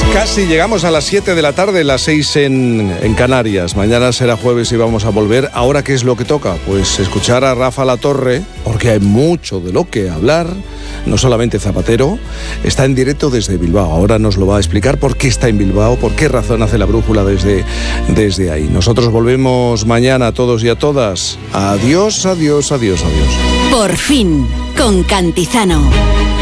Casi llegamos a las 7 de la tarde, las 6 en Canarias. Mañana será jueves y vamos a volver. ¿Ahora qué es lo que toca? Pues escuchar a Rafa Latorre, porque hay mucho de lo que hablar. No solamente Zapatero, está en directo desde Bilbao. Ahora nos lo va a explicar por qué está en Bilbao, por qué razón hace la brújula desde ahí. Nosotros volvemos mañana a todos y a todas. Adiós, adiós, adiós, adiós. Por fin, con Cantizano.